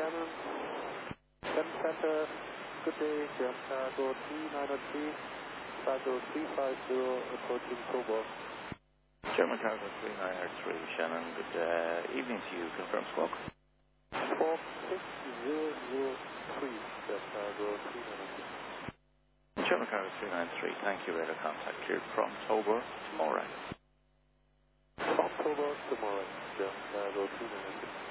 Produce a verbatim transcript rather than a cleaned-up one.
Shannon. Shannon Center, good day, German Cargo three nine zero three, Cargo three five zero, approaching Coburg. German Cargo three nine zero three, Shannon, good uh, evening to you. Confirm smoke. four six zero zero three, German Cargo three nine zero three. German Cargo three nine three, thank you, radar contact cleared from Tober tomorrow. October tomorrow, German Cargo three nine zero three.